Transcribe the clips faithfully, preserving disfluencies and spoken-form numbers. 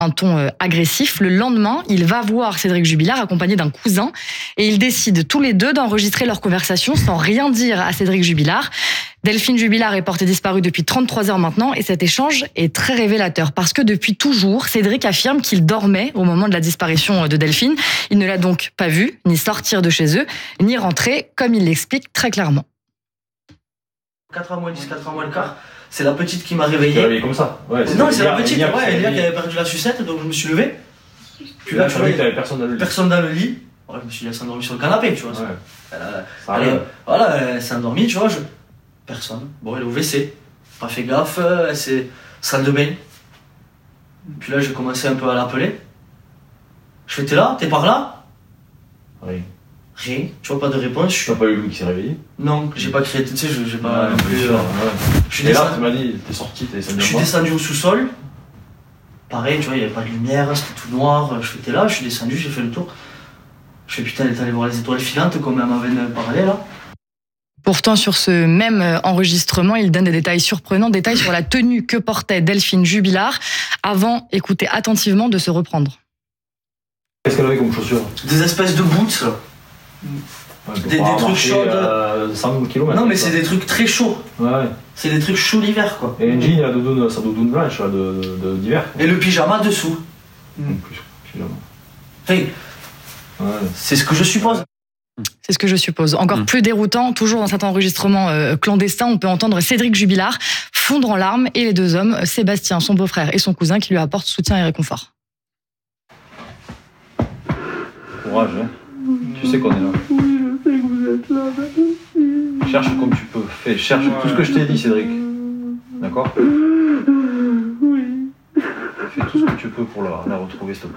un ton euh, agressif. Le lendemain, il va voir Cédric Jubilard accompagné d'un cousin et ils décident tous les deux d'enregistrer leur conversation sans rien dire à Cédric Jubilard. Delphine Jubilard est portée disparue depuis trente-trois heures maintenant et cet échange est très révélateur parce que depuis toujours, Cédric affirme qu'il dormait au moment de la disparition de Delphine. Il ne l'a donc pas vue, ni sortir de chez eux, ni rentrer, comme il l'explique très clairement. quatre heures moins dix, quatre heures moins le quart, c'est la petite qui m'a réveillé. Tu l'as réveillé comme ça ouais, Non, c'est la petite, ouais, Elia qui avait perdu la sucette, donc je me suis levé. Puis là, tu vois, t'avais personne dans le lit. Personne dans le lit. Ouais, je me suis laissé endormir sur le canapé, tu vois. Ouais. Elle, ça elle, voilà, elle s'est endormie, tu vois. Je... Personne. Bon, elle est au W C. Pas fait gaffe, elle s'est salle de bain. Puis là, j'ai commencé un peu à l'appeler. Je fais, t'es là? T'es par là? Rien. Rien. Tu vois, pas de réponse. Tu n'as pas eu Louis qui s'est réveillé? Non, j'ai pas crié, tu sais, j'ai pas. Ouais, plus, euh, ouais. Je suis Et descendu. là, tu m'as dit, t'es sorti, t'es descendu. Je suis descendu au sous-sol. Pareil, tu vois, il n'y avait pas de lumière, c'était tout noir. Je fais, t'es là, je suis descendu, j'ai fait le tour. Je fais, putain, elle est allée voir les étoiles filantes comme elle m'avait parlé là. Pourtant, sur ce même enregistrement, il donne des détails surprenants, détails sur la tenue que portait Delphine Jubilard. Avant, écoutez attentivement de se reprendre. Qu'est-ce qu'elle avait comme chaussures? Des espèces de boots, là. Ouais, des, des trucs chauds. Euh, cent kilomètres. Non, mais c'est des trucs très chauds. Ouais. C'est des trucs chauds l'hiver, quoi. Et un jean, il a doudoune, sa doudoune blanche là, de, de, d'hiver. Et le pyjama dessous. En plus, pyjama. Enfin, ouais. C'est ce que je suppose. C'est ce que je suppose. Encore mmh. plus déroutant, toujours dans cet enregistrement euh, clandestin, on peut entendre Cédric Jubilard fondre en larmes et les deux hommes, Sébastien, son beau-frère et son cousin, qui lui apportent soutien et réconfort. Courage, hein. Tu sais qu'on est là. Oui, je sais que vous êtes là, merci. Cherche comme tu peux. Fais, cherche ouais. tout ce que je t'ai dit, Cédric. D'accord? Oui. Fais tout ce que tu peux pour la, la retrouver, s'il te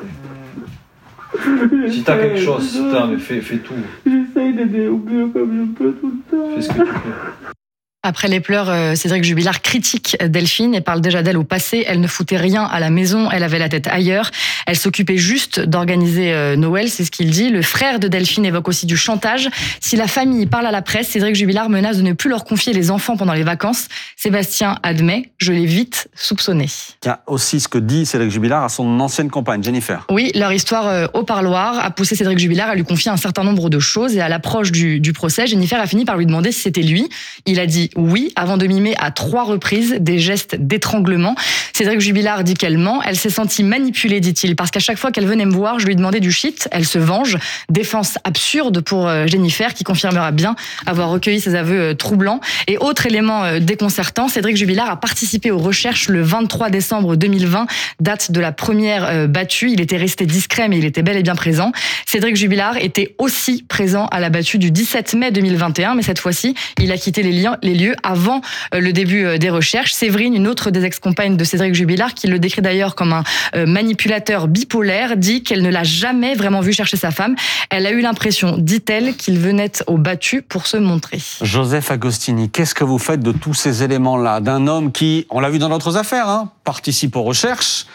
plaît. Si t'as quelque chose, si t'as, mais fais, fais tout. J'essaye d'aider au mieux comme je peux tout le temps. Fais ce que tu peux. Après les pleurs, Cédric Jubilard critique Delphine et parle déjà d'elle au passé. Elle ne foutait rien à la maison, elle avait la tête ailleurs. Elle s'occupait juste d'organiser Noël, c'est ce qu'il dit. Le frère de Delphine évoque aussi du chantage. Si la famille parle à la presse, Cédric Jubilard menace de ne plus leur confier les enfants pendant les vacances. Sébastien admet, je l'ai vite soupçonné. Il y a aussi ce que dit Cédric Jubilard à son ancienne compagne, Jennifer. Oui, leur histoire au parloir a poussé Cédric Jubilard à lui confier un certain nombre de choses. Et à l'approche du, du procès, Jennifer a fini par lui demander si c'était lui. Il a dit oui, avant de mimer à trois reprises des gestes d'étranglement. Cédric Jubilard dit qu'elle ment. Elle s'est sentie manipulée, dit-il, parce qu'à chaque fois qu'elle venait me voir, je lui demandais du shit. Elle se venge. Défense absurde pour Jennifer, qui confirmera bien avoir recueilli ses aveux troublants. Et autre élément déconcertant, Cédric Jubilard a participé aux recherches le vingt-trois décembre deux mille vingt, date de la première battue. Il était resté discret, mais il était bel et bien présent. Cédric Jubilard était aussi présent à la battue du dix-sept mai deux mille vingt et un, mais cette fois-ci, il a quitté les, liens, les lieux avant Avant le début des recherches. Séverine, une autre des ex-compagnes de Cédric Jubilard, qui le décrit d'ailleurs comme un manipulateur bipolaire, dit qu'elle ne l'a jamais vraiment vu chercher sa femme. Elle a eu l'impression, dit-elle, qu'il venait au battu pour se montrer. Joseph Agostini, qu'est-ce que vous faites de tous ces éléments-là? D'un homme qui, on l'a vu dans d'autres affaires, hein, participe aux recherches,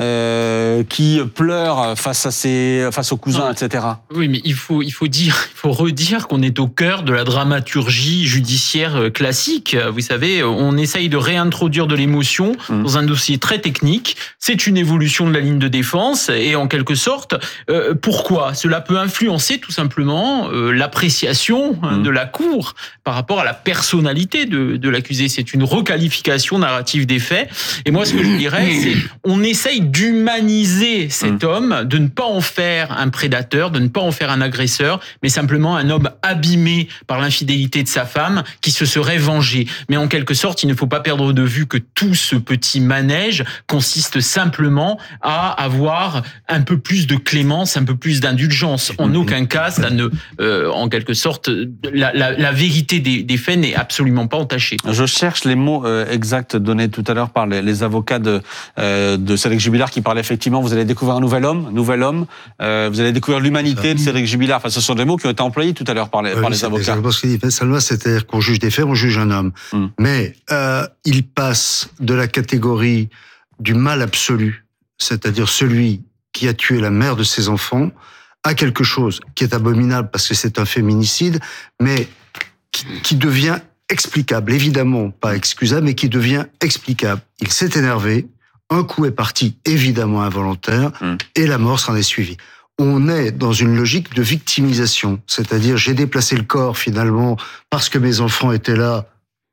Euh, qui pleure face à ses, face aux cousins, non, et cetera. Oui, mais il faut, il faut dire, il faut redire qu'on est au cœur de la dramaturgie judiciaire classique. Vous savez, on essaye de réintroduire de l'émotion mmh. dans un dossier très technique. C'est une évolution de la ligne de défense et en quelque sorte, euh, pourquoi? Cela peut influencer tout simplement euh, l'appréciation mmh. de la cour par rapport à la personnalité de, de l'accusé. C'est une requalification narrative des faits. Et moi, ce que je dirais, c'est on essaye d'humaniser cet mmh. homme, de ne pas en faire un prédateur, de ne pas en faire un agresseur, mais simplement un homme abîmé par l'infidélité de sa femme qui se serait vengé. Mais en quelque sorte, il ne faut pas perdre de vue que tout ce petit manège consiste simplement à avoir un peu plus de clémence, un peu plus d'indulgence. En aucun cas, ça ne, euh, en quelque sorte, la, la, la vérité des, des faits n'est absolument pas entachée. Je cherche les mots euh, exacts donnés tout à l'heure par les, les avocats de, euh, de Cédric Jubilard qui parlait effectivement, vous allez découvrir un nouvel homme, nouvel homme, euh, vous allez découvrir l'humanité de Cédric Jubilard. Enfin, ce sont des mots qui ont été employés tout à l'heure par les, oui, par les avocats. C'est ce qu'il dit, Salma, c'est-à-dire qu'on juge des faits, on juge un homme. Mm. Mais euh, il passe de la catégorie du mal absolu, c'est-à-dire celui qui a tué la mère de ses enfants, à quelque chose qui est abominable parce que c'est un féminicide, mais qui, qui devient explicable, évidemment pas excusable, mais qui devient explicable. Il s'est énervé. un coup est parti, évidemment involontaire, Mmh. et la mort s'en est suivie. On est dans une logique de victimisation, c'est-à-dire j'ai déplacé le corps finalement parce que mes enfants étaient là.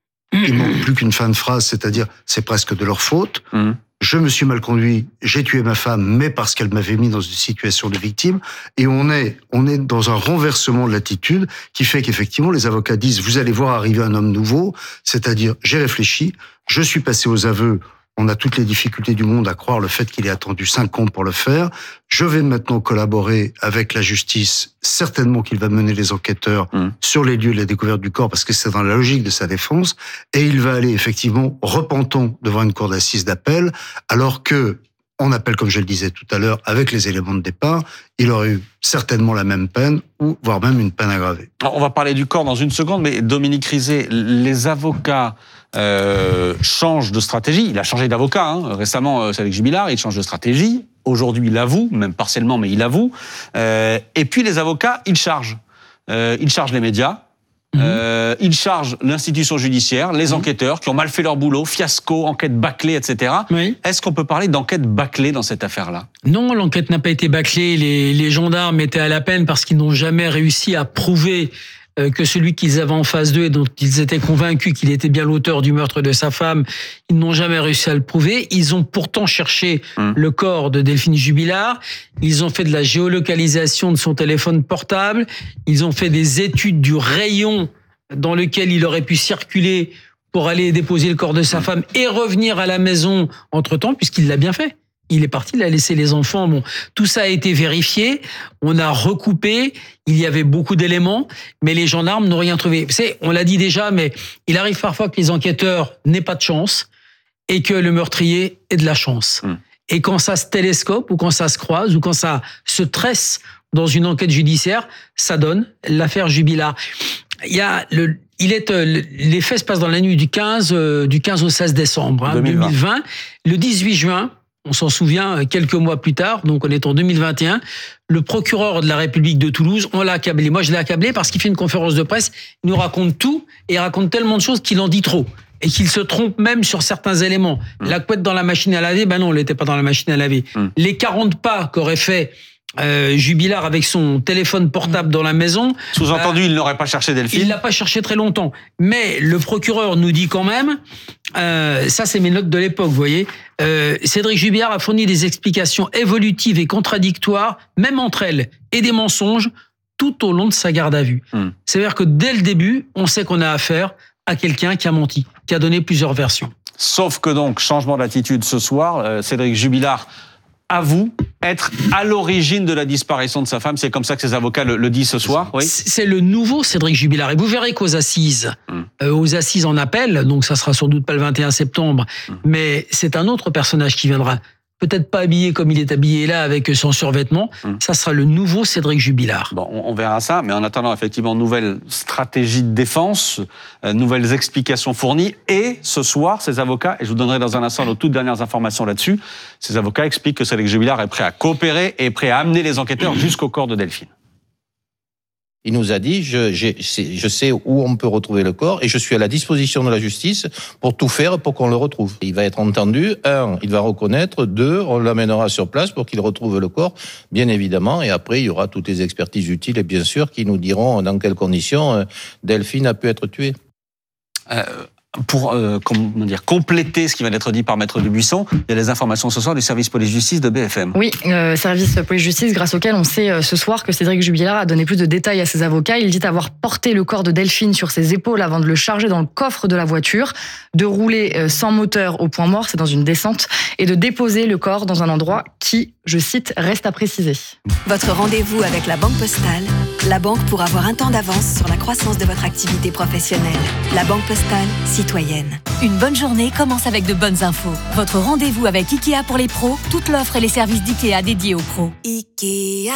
Il manque plus qu'une fin de phrase, c'est-à-dire c'est presque de leur faute. Mmh. Je me suis mal conduit, j'ai tué ma femme, mais parce qu'elle m'avait mis dans une situation de victime. Et on est, on est dans un renversement de l'attitude qui fait qu'effectivement les avocats disent vous allez voir arriver un homme nouveau, c'est-à-dire j'ai réfléchi, je suis passé aux aveux. On a toutes les difficultés du monde à croire le fait qu'il ait attendu cinq ans pour le faire. Je vais maintenant collaborer avec la justice. Certainement qu'il va mener les enquêteurs mmh. sur les lieux de la découverte du corps parce que c'est dans la logique de sa défense. Et il va aller effectivement repentant devant une cour d'assises d'appel alors que, en appel, comme je le disais tout à l'heure, avec les éléments de départ, il aurait eu certainement la même peine ou voire même une peine aggravée. Alors, on va parler du corps dans une seconde, mais Dominique Rizet, les avocats euh, changent de stratégie. Il a changé d'avocat hein. récemment, euh, Cédric Jubilard, il change de stratégie. Aujourd'hui, il avoue, même partiellement, mais il avoue. Euh, et puis les avocats, ils chargent. Euh, ils chargent les médias. Mmh. Euh, ils chargent l'institution judiciaire, les mmh. enquêteurs qui ont mal fait leur boulot, fiasco, enquête bâclée, et cetera. Oui. Est-ce qu'on peut parler d'enquête bâclée dans cette affaire-là ? Non, l'enquête n'a pas été bâclée. Les, les gendarmes étaient à la peine parce qu'ils n'ont jamais réussi à prouver que celui qu'ils avaient en face d'eux et dont ils étaient convaincus qu'il était bien l'auteur du meurtre de sa femme, ils n'ont jamais réussi à le prouver. Ils ont pourtant cherché mmh. le corps de Delphine Jubilard. Ils ont fait de la géolocalisation de son téléphone portable. Ils ont fait des études du rayon dans lequel il aurait pu circuler pour aller déposer le corps de sa femme et revenir à la maison entre-temps, puisqu'il l'a bien fait. Il est parti, il a laissé les enfants. Bon, tout ça a été vérifié. On a recoupé. Il y avait beaucoup d'éléments, mais les gendarmes n'ont rien trouvé. Vous savez, on l'a dit déjà, mais il arrive parfois que les enquêteurs n'aient pas de chance et que le meurtrier ait de la chance. Mmh. Et quand ça se télescope ou quand ça se croise ou quand ça se tresse dans une enquête judiciaire, ça donne l'affaire Jubilard. Il y a le, il est, les faits se passent dans la nuit du quinze, du quinze au seize décembre hein, deux mille vingt. deux mille vingt. Le dix-huit juin. On s'en souvient, quelques mois plus tard, donc on est en deux mille vingt et un, le procureur de la République de Toulouse, on l'a accablé. Moi, je l'ai accablé parce qu'il fait une conférence de presse, il nous raconte tout, et il raconte tellement de choses qu'il en dit trop. Et qu'il se trompe même sur certains éléments. Mmh. La couette dans la machine à laver, ben non, elle n'était pas dans la machine à laver. Mmh. Les quarante pas qu'aurait fait Euh, Jubilard avec son téléphone portable dans la maison. Sous-entendu, euh, il n'aurait pas cherché Delphine. Il l'a pas cherché très longtemps. Mais le procureur nous dit quand même, euh, ça c'est mes notes de l'époque, vous voyez, euh, Cédric Jubilard a fourni des explications évolutives et contradictoires, même entre elles, et des mensonges, tout au long de sa garde à vue. Hum. C'est-à-dire que dès le début, on sait qu'on a affaire à quelqu'un qui a menti, qui a donné plusieurs versions. Sauf que donc, changement d'attitude ce soir, euh, Cédric Jubilard avoue être à l'origine de la disparition de sa femme. C'est comme ça que ses avocats le, le disent ce soir. Oui. C'est le nouveau Cédric Jubilard. Et vous verrez qu'aux assises, mmh. euh, aux assises en appel, donc ça sera sans doute pas le vingt et un septembre, mmh. mais c'est un autre personnage qui viendra. Peut-être pas habillé comme il est habillé là, avec son survêtement. Mmh. Ça sera le nouveau Cédric Jubilard. Bon, on verra ça, mais en attendant, effectivement, nouvelle stratégie de défense, euh, nouvelles explications fournies. Et ce soir, ces avocats, et je vous donnerai dans un instant nos toutes dernières informations là-dessus, ces avocats expliquent que Cédric Jubilard est prêt à coopérer et est prêt à amener les enquêteurs jusqu'au corps de Delphine. Il nous a dit, je, je sais où on peut retrouver le corps et je suis à la disposition de la justice pour tout faire pour qu'on le retrouve. Il va être entendu, un, il va reconnaître, deux, on l'amènera sur place pour qu'il retrouve le corps, bien évidemment, et après il y aura toutes les expertises utiles et bien sûr qui nous diront dans quelles conditions Delphine a pu être tuée. Euh... Pour euh, comment dire, compléter ce qui vient d'être dit par Maître Dubuisson, il y a les informations ce soir du service police-justice de B F M. Oui, euh, service police-justice grâce auquel on sait euh, ce soir que Cédric Jubilard a donné plus de détails à ses avocats. Il dit avoir porté le corps de Delphine sur ses épaules avant de le charger dans le coffre de la voiture, de rouler euh, sans moteur au point mort, c'est dans une descente, et de déposer le corps dans un endroit qui, je cite, reste à préciser. Votre rendez-vous avec la Banque Postale, la banque pour avoir un temps d'avance sur la croissance de votre activité professionnelle. La Banque Postale, citoyenne. Une bonne journée commence avec de bonnes infos. Votre rendez-vous avec Ikea pour les pros, toute l'offre et les services d'Ikea dédiés aux pros. Ikea.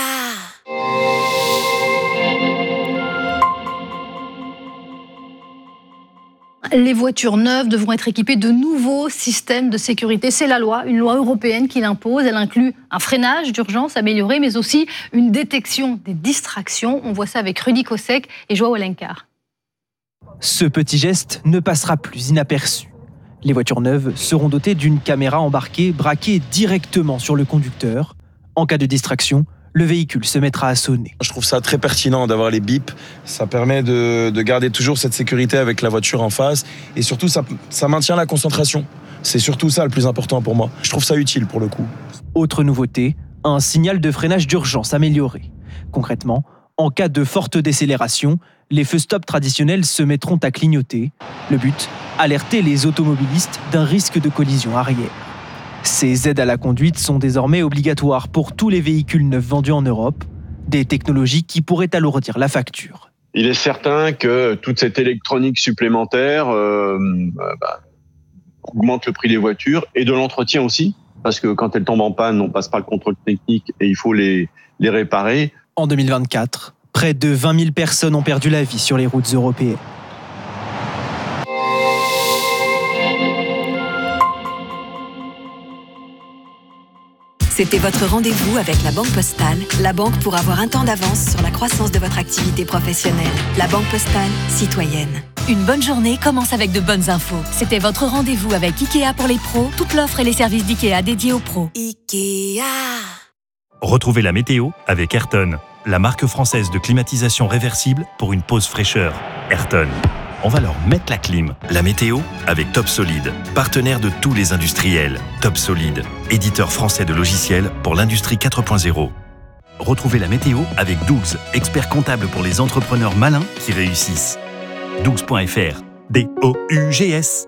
Les voitures neuves devront être équipées de nouveaux systèmes de sécurité. C'est la loi, une loi européenne qui l'impose. Elle inclut un freinage d'urgence amélioré, mais aussi une détection des distractions. On voit ça avec Rudy Kosek et Joao Alencar. Ce petit geste ne passera plus inaperçu. Les voitures neuves seront dotées d'une caméra embarquée braquée directement sur le conducteur. En cas de distraction, le véhicule se mettra à sonner. Je trouve ça très pertinent d'avoir les bips. Ça permet de, de garder toujours cette sécurité avec la voiture en face. Et surtout, ça, ça maintient la concentration. C'est surtout ça le plus important pour moi. Je trouve ça utile pour le coup. Autre nouveauté, un signal de freinage d'urgence amélioré. Concrètement, en cas de forte décélération, les feux stop traditionnels se mettront à clignoter. Le but, alerter les automobilistes d'un risque de collision arrière. Ces aides à la conduite sont désormais obligatoires pour tous les véhicules neufs vendus en Europe, des technologies qui pourraient alourdir la facture. Il est certain que toute cette électronique supplémentaire euh, bah, augmente le prix des voitures et de l'entretien aussi, parce que quand elles tombent en panne, on passe par le contrôle technique et il faut les, les réparer. En deux mille vingt-quatre, près de vingt mille personnes ont perdu la vie sur les routes européennes. C'était votre rendez-vous avec la Banque Postale, la banque pour avoir un temps d'avance sur la croissance de votre activité professionnelle. La Banque Postale, citoyenne. Une bonne journée commence avec de bonnes infos. C'était votre rendez-vous avec Ikea pour les pros, toute l'offre et les services d'Ikea dédiés aux pros. Ikea. Retrouvez la météo avec Ayrton, la marque française de climatisation réversible pour une pause fraîcheur. Ayrton. On va leur mettre la clim. La météo avec Top Solid, partenaire de tous les industriels. Top Solid, éditeur français de logiciels pour l'industrie quatre point zéro. Retrouvez la météo avec Dougs, expert comptable pour les entrepreneurs malins qui réussissent. dougs point f r, D O U G S.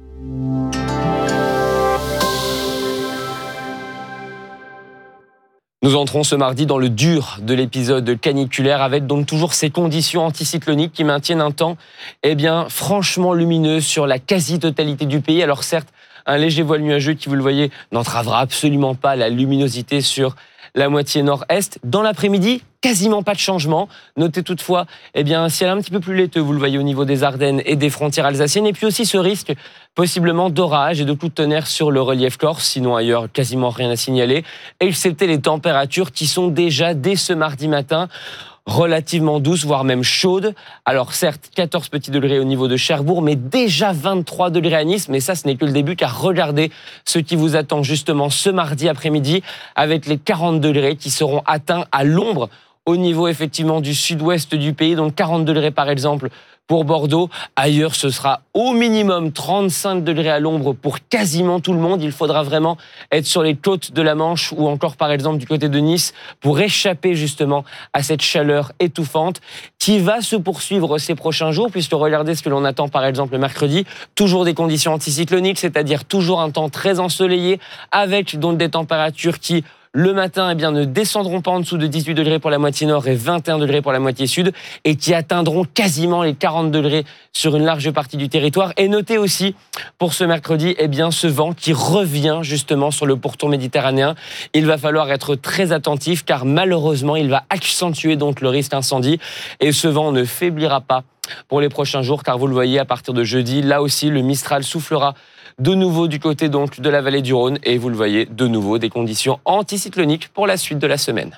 Nous entrons ce mardi dans le dur de l'épisode caniculaire avec donc toujours ces conditions anticycloniques qui maintiennent un temps eh bien, franchement lumineux sur la quasi-totalité du pays. Alors certes, un léger voile nuageux qui, vous le voyez, n'entravera absolument pas la luminosité sur la moitié nord-est. Dans l'après-midi, quasiment pas de changement. Notez toutefois eh bien, un ciel un petit peu plus laiteux, vous le voyez au niveau des Ardennes et des frontières alsaciennes. Et puis aussi ce risque possiblement d'orage et de coups de tonnerre sur le relief corse. Sinon ailleurs, quasiment rien à signaler. Excepté les températures qui sont déjà, dès ce mardi matin, relativement douces, voire même chaudes. Alors certes, quatorze petits degrés au niveau de Cherbourg, mais déjà vingt-trois degrés à Nice. Mais ça, ce n'est que le début, car regardez ce qui vous attend justement ce mardi après-midi, avec les quarante degrés qui seront atteints à l'ombre au niveau effectivement du sud-ouest du pays. Donc quarante degrés par exemple pour Bordeaux. Ailleurs, ce sera au minimum trente-cinq degrés à l'ombre pour quasiment tout le monde. Il faudra vraiment être sur les côtes de la Manche ou encore par exemple du côté de Nice pour échapper justement à cette chaleur étouffante qui va se poursuivre ces prochains jours, puisque regardez ce que l'on attend par exemple le mercredi. Toujours des conditions anticycloniques, c'est-à-dire toujours un temps très ensoleillé avec donc des températures qui le matin, eh bien, ne descendront pas en dessous de dix-huit degrés pour la moitié nord et vingt et un degrés pour la moitié sud, et qui atteindront quasiment les quarante degrés sur une large partie du territoire. Et notez aussi, pour ce mercredi, eh bien, ce vent qui revient justement sur le pourtour méditerranéen. Il va falloir être très attentif, car malheureusement, il va accentuer donc le risque incendie. Et ce vent ne faiblira pas pour les prochains jours, car vous le voyez, à partir de jeudi, là aussi, le Mistral soufflera de nouveau du côté donc de la vallée du Rhône, et vous le voyez, de nouveau des conditions anticycloniques pour la suite de la semaine.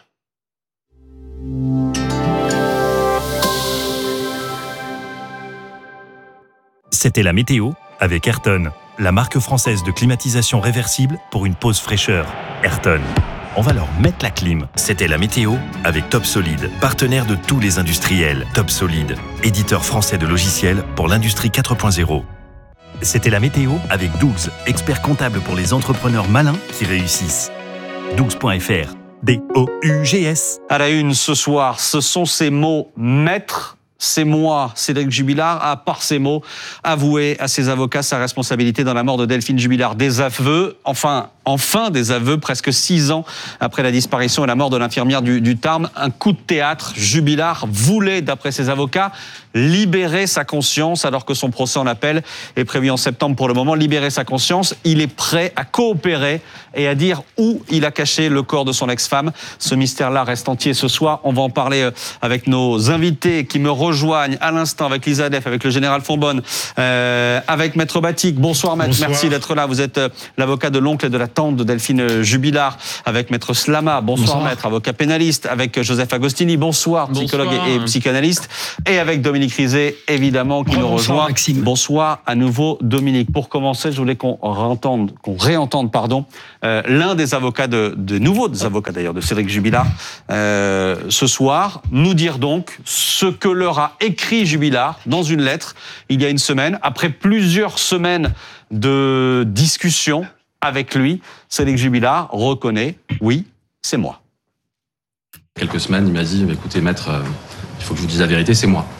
C'était la météo avec Ayrton, la marque française de climatisation réversible pour une pause fraîcheur. Ayrton. On va leur mettre la clim. C'était la météo avec Top Solid, partenaire de tous les industriels. Top Solid, éditeur français de logiciels pour l'industrie quatre point zéro. C'était la météo avec Dougs, expert comptable pour les entrepreneurs malins qui réussissent. dougs point f r, D O U G S. À la une ce soir, ce sont ces mots maîtres. C'est moi, Cédric Jubilard, a par ces mots avoué à ses avocats sa responsabilité dans la mort de Delphine Jubilard. Des aveux, enfin, enfin des aveux, presque six ans après la disparition et la mort de l'infirmière du, du Tarn. Un coup de théâtre. Jubilard voulait, d'après ses avocats, libérer sa conscience alors que son procès en appel est prévu en septembre pour le moment. Libérer sa conscience, il est prêt à coopérer et à dire où il a caché le corps de son ex-femme. Ce mystère-là reste entier ce soir. On va en parler avec nos invités qui me rejoignent à l'instant, avec Lisa Def, avec le général Fonbonne, euh, avec Maître Batik. Bonsoir Maître, bonsoir. Merci d'être là. Vous êtes euh, l'avocat de l'oncle et de la tante de Delphine Jubilard, avec Maître Slama. Bonsoir, bonsoir. Maître, avocat pénaliste, avec Joseph Agostini. Bonsoir, psychologue bonsoir. Et, et psychanalyste. Et avec Dominique Dominique Rizet, évidemment, qui nous rejoint. Maxime. Bonsoir à nouveau, Dominique. Pour commencer, je voulais qu'on réentende, qu'on réentende pardon, euh, l'un des avocats, de, de nouveaux des avocats d'ailleurs, de Cédric Jubilard, euh, ce soir, nous dire donc ce que leur a écrit Jubilard dans une lettre il y a une semaine, après plusieurs semaines de discussion avec lui. Cédric Jubilard reconnaît, oui, c'est moi. Quelques semaines, il m'a dit, écoutez maître, euh, il faut que je vous dise la vérité, c'est moi.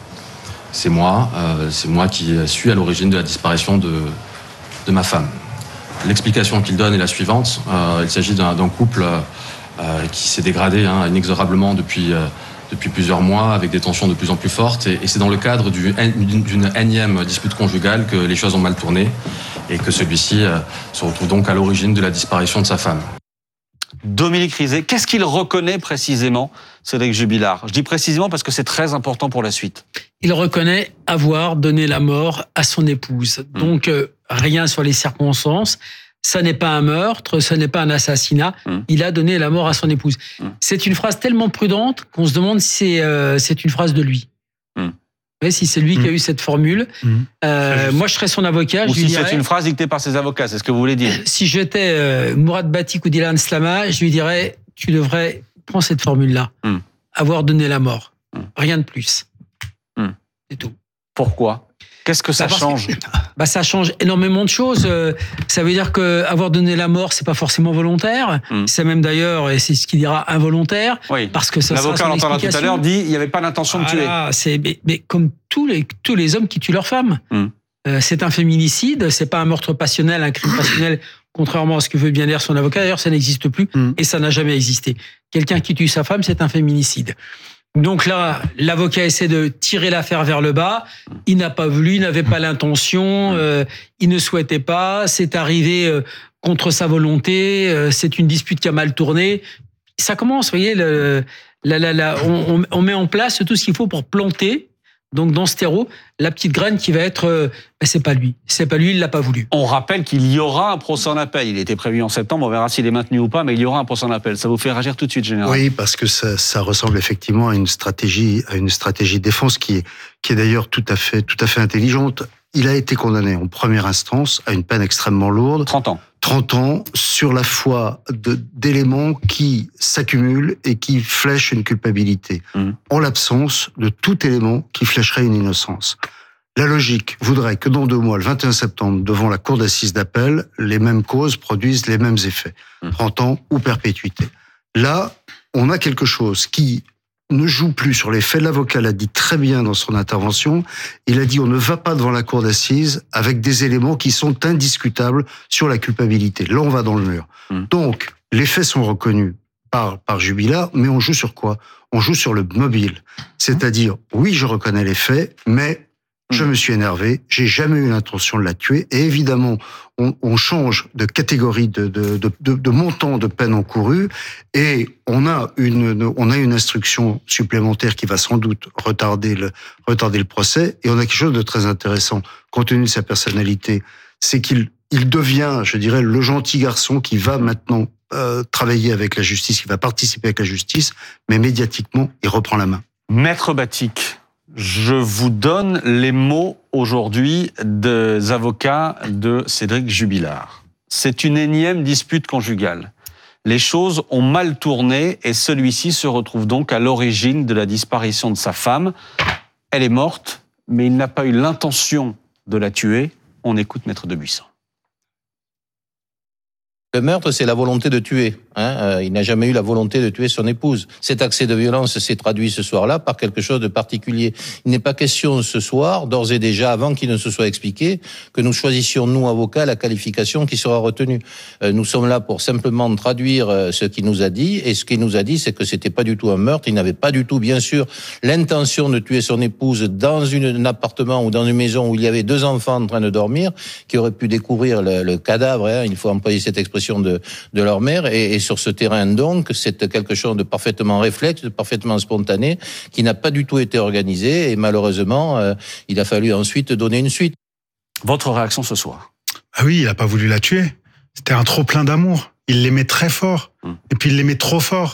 C'est moi, euh, c'est moi qui suis à l'origine de la disparition de, de ma femme. L'explication qu'il donne est la suivante. Euh, il s'agit d'un, d'un couple euh, qui s'est dégradé hein, inexorablement depuis, euh, depuis plusieurs mois, avec des tensions de plus en plus fortes. Et, et c'est dans le cadre du, d'une, d'une énième dispute conjugale que les choses ont mal tourné et que celui-ci euh, se retrouve donc à l'origine de la disparition de sa femme. Dominique Rizet, qu'est-ce qu'il reconnaît précisément, Cédric Jubilard? Je dis précisément parce que c'est très important pour la suite. Il reconnaît avoir donné la mort à son épouse. Mmh. Donc, euh, rien sur les circonstances. Ça n'est pas un meurtre, ce n'est pas un assassinat. Mmh. Il a donné la mort à son épouse. Mmh. C'est une phrase tellement prudente qu'on se demande si c'est, euh, c'est une phrase de lui. Mmh. Si c'est lui mmh. qui a eu cette formule. Mmh. Euh, moi, je serais son avocat. Ou je si dirais, c'est une phrase dictée par ses avocats, c'est ce que vous voulez dire. Si j'étais euh, Mourad Batik ou Dylan Slama, je lui dirais, tu devrais prendre cette formule-là. Mmh. Avoir donné la mort. Mmh. Rien de plus. Mmh. C'est tout. Pourquoi ? Qu'est-ce que ça bah change ? Bah ça change énormément de choses. Ça veut dire que avoir donné la mort, c'est pas forcément volontaire. Mm. C'est même d'ailleurs, et c'est ce qu'il dira, involontaire. Oui. Parce que ça l'avocat, sera son on l'entendra tout à l'heure, dit il n'y avait pas l'intention de voilà, tuer. C'est mais, mais comme tous les tous les hommes qui tuent leur femme. Mm. Euh, c'est un féminicide. C'est pas un meurtre passionnel, un crime passionnel. Contrairement à ce que veut bien dire son avocat, d'ailleurs, ça n'existe plus mm. et ça n'a jamais existé. Quelqu'un qui tue sa femme, c'est un féminicide. Donc là, l'avocat essaie de tirer l'affaire vers le bas. Il n'a pas voulu, il n'avait pas l'intention, euh, il ne souhaitait pas. C'est arrivé euh, contre sa volonté. Euh, c'est une dispute qui a mal tourné. Ça commence, vous voyez, le, la, la, la, on, on met en place tout ce qu'il faut pour planter. Donc dans ce terreau, la petite graine qui va être, euh, ben c'est pas lui, c'est pas lui, il l'a pas voulu. On rappelle qu'il y aura un procès en appel. Il était prévu en septembre, on verra s'il est maintenu ou pas, mais il y aura un procès en appel. Ça vous fait réagir tout de suite, général? Oui, parce que ça, ça ressemble effectivement à une stratégie, à une stratégie de défense qui est, qui est d'ailleurs tout à fait, tout à fait intelligente. Il a été condamné en première instance à une peine extrêmement lourde. trente ans. trente ans sur la foi de, d'éléments qui s'accumulent et qui flèchent une culpabilité, mmh. en l'absence de tout élément qui flècherait une innocence. La logique voudrait que dans deux mois, le vingt et un septembre, devant la cour d'assises d'appel, les mêmes causes produisent les mêmes effets. Mmh. trente ans ou perpétuité. Là, on a quelque chose qui ne joue plus sur les faits. L'avocat l'a dit très bien dans son intervention. Il a dit on ne va pas devant la cour d'assises avec des éléments qui sont indiscutables sur la culpabilité. Là, on va dans le mur. Mmh. Donc, les faits sont reconnus par, par Jubilard, mais on joue sur quoi ? On joue sur le mobile. C'est-à-dire, oui, je reconnais les faits, mais je me suis énervé, j'ai jamais eu l'intention de la tuer, et évidemment, on, on change de catégorie de, de, de, de, de montant de peine encourue, et on a une, on a une instruction supplémentaire qui va sans doute retarder le, retarder le procès, et on a quelque chose de très intéressant, compte tenu de sa personnalité, c'est qu'il, il devient, je dirais, le gentil garçon qui va maintenant euh, travailler avec la justice, qui va participer avec la justice, mais médiatiquement, il reprend la main. Maître Batik, je vous donne les mots aujourd'hui des avocats de Cédric Jubilard. C'est une énième dispute conjugale. Les choses ont mal tourné et celui-ci se retrouve donc à l'origine de la disparition de sa femme. Elle est morte, mais il n'a pas eu l'intention de la tuer. On écoute Maître Debuisson. Le meurtre, c'est la volonté de tuer. Hein euh, il n'a jamais eu la volonté de tuer son épouse. Cet accès de violence s'est traduit ce soir-là par quelque chose de particulier. Il n'est pas question ce soir, d'ores et déjà, avant qu'il ne se soit expliqué, que nous choisissions, nous, avocats, la qualification qui sera retenue. Euh, nous sommes là pour simplement traduire euh, ce qu'il nous a dit, et ce qu'il nous a dit, c'est que c'était pas du tout un meurtre. Il n'avait pas du tout, bien sûr, l'intention de tuer son épouse dans une, un appartement ou dans une maison où il y avait deux enfants en train de dormir, qui auraient pu découvrir le, le cadavre, hein, il faut employer cette expression de, de leur mère, et, et sur ce terrain, donc, c'est quelque chose de parfaitement réflexe, de parfaitement spontané, qui n'a pas du tout été organisé, et malheureusement, euh, il a fallu ensuite donner une suite. Votre réaction ce soir ? Ah oui, il n'a pas voulu la tuer. C'était un trop plein d'amour. Il l'aimait très fort. Hum. Et puis il l'aimait trop fort.